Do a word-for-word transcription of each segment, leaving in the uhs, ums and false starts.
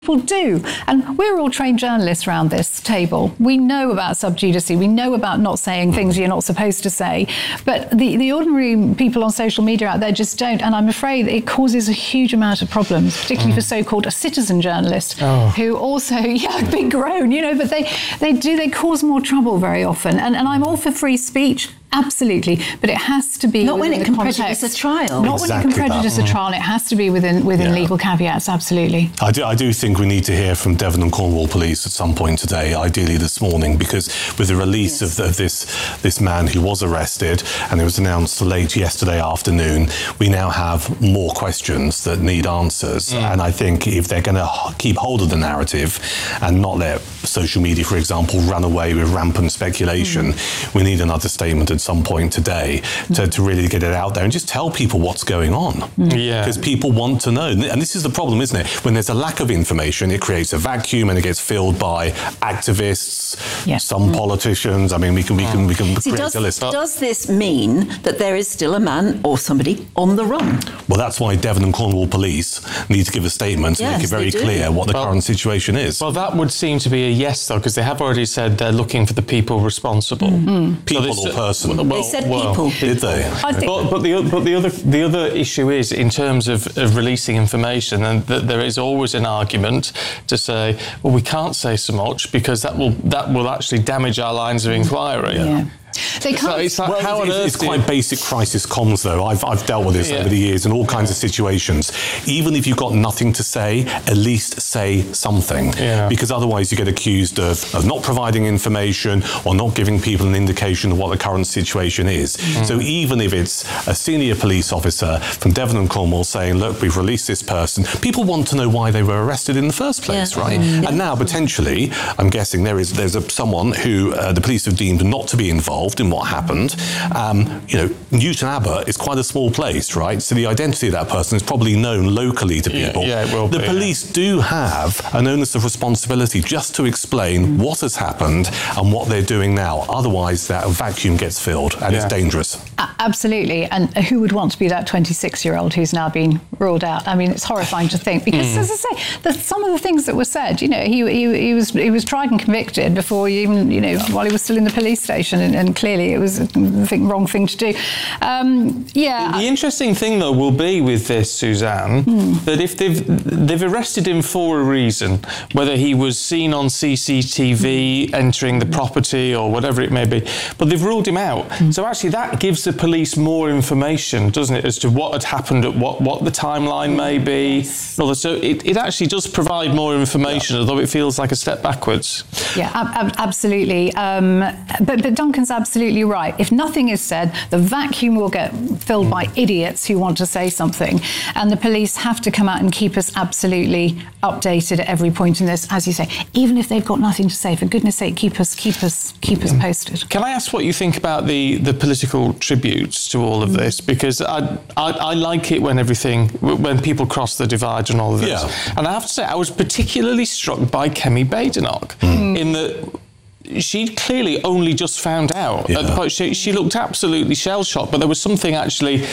People do, and we're all trained journalists around this table. We know about sub judice, we know about not saying things you're not supposed to say, but the, the ordinary people on social media out there just don't, and I'm afraid it causes a huge amount of problems, particularly mm. for so-called citizen journalists oh. who also, yeah, big groan, you know, but they, they do, they cause more trouble very often, and, and I'm all for free speech. Absolutely, but it has to be not when it can context. prejudice a trial. Not exactly when it can prejudice that. a trial. It has to be within within yeah. legal caveats. Absolutely. I do. I do think we need to hear from Devon and Cornwall Police at some point today, ideally this morning, because with the release yes. of, of this this man who was arrested, and it was announced late yesterday afternoon, we now have more questions that need answers. Mm. And I think if they're going to keep hold of the narrative and not let social media, for example, run away with rampant speculation, mm. we need another statement at some point today to, to really get it out there and just tell people what's going on. Yeah. Because people want to know. And this is the problem, isn't it? When there's a lack of information, it creates a vacuum and it gets filled by activists, yeah. some mm. politicians. I mean, we can we can we can See, create does, a list. Does this mean that there is still a man or somebody on the run? Well, that's why Devon and Cornwall Police need to give a statement yes, and make it very clear what the well, current situation is. Well, that would seem to be a yes, though, because they have already said they're looking for the people responsible. Mm-hmm. People so this, or person? Well, they said well, people. Did they? I think but, but the but the other the other issue is in terms of, of releasing information, and that there is always an argument to say, well, we can't say so much because that will that will actually damage our lines of inquiry. Yeah. They can't. So it's like, well, how it's, on it's earth quite basic crisis comms, though. I've I've dealt with this yeah. over the years in all kinds yeah. of situations. Even if you've got nothing to say, at least say something, yeah. because otherwise you get accused of, of not providing information or not giving people an indication of what the current situation is. Mm. So even if it's a senior police officer from Devon and Cornwall saying, "Look, we've released this person," people want to know why they were arrested in the first place, yeah. right? Mm. And now potentially, I'm guessing there is there's a, someone who uh, the police have deemed not to be involved in what happened. Um, you know, Newton Abbot is quite a small place, right? So the identity of that person is probably known locally to people. Yeah, yeah, it will the be, police yeah. do have an onus of responsibility just to explain what has happened and what they're doing now. Otherwise, that vacuum gets filled and yeah. it's dangerous. A- absolutely. And who would want to be that twenty-six-year-old who's now been ruled out? I mean, it's horrifying to think because, mm. as I say, the, some of the things that were said, you know, he, he, he was he was tried and convicted before even, you know, while he was still in the police station, and, and clearly it was the wrong thing to do. Um, yeah. The interesting thing, though, will be with this, Suzanne, mm. that if they've they've arrested him for a reason, whether he was seen on C C T V mm. entering the property or whatever it may be, but they've ruled him out. Mm. So actually, that gives the police more information, doesn't it, as to what had happened, at what what the timeline may be. Yes. So it, it actually does provide more information, yeah. although it feels like a step backwards. Yeah, ab- absolutely. Um, but, but Duncan's absolutely right. If nothing is said, the vacuum will get filled by idiots who want to say something. And the police have to come out and keep us absolutely updated at every point in this, as you say. Even if they've got nothing to say, for goodness sake, keep us keep us, keep us posted. Can I ask what you think about the, the political tributes to all of this? Because I, I I like it when everything, when people cross the divide and all of this. Yeah. And I have to say, I was particularly struck by Kemi Badenoch mm. in the... She'd clearly only just found out. Yeah. At the point, she, she looked absolutely shell-shocked, but there was something actually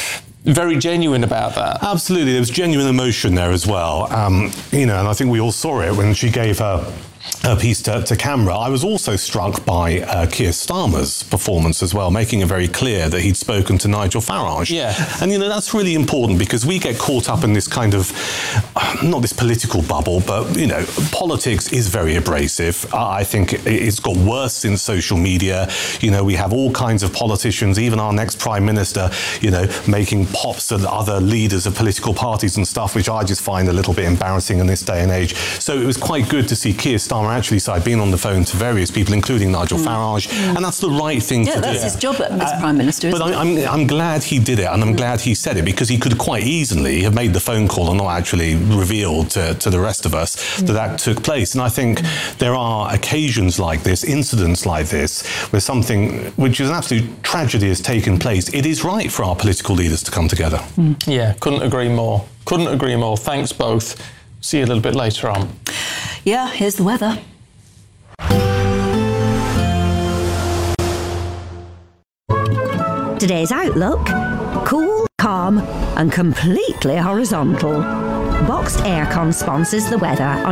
very genuine about that. Absolutely, there was genuine emotion there as well. Um, you know, and I think we all saw it when she gave her a piece to, to camera. I was also struck by uh, Keir Starmer's performance as well, making it very clear that he'd spoken to Nigel Farage. Yeah. And, you know, that's really important because we get caught up in this kind of, uh, not this political bubble, but, you know, politics is very abrasive. Uh, I think it's got worse since social media. You know, we have all kinds of politicians, even our next Prime Minister, you know, making pops at other leaders of political parties and stuff, which I just find a little bit embarrassing in this day and age. So it was quite good to see Keir Starmer actually say, I've been on the phone to various people, including Nigel mm. Farage, mm. and that's the right thing yeah, to do. Yeah, that's his job as uh, Prime Minister, isn't But I'm, I'm, I'm glad he did it, and I'm mm. glad he said it, because he could quite easily have made the phone call and not actually revealed to, to the rest of us mm. that that took place. And I think mm. there are occasions like this, incidents like this, where something which is an absolute tragedy has taken place. It is right for our political leaders to come together. Mm. Yeah, couldn't agree more. Couldn't agree more. Thanks both. See you a little bit later on. Yeah, here's the weather. Today's outlook: cool, calm and completely horizontal. Boxed Aircon sponsors the weather on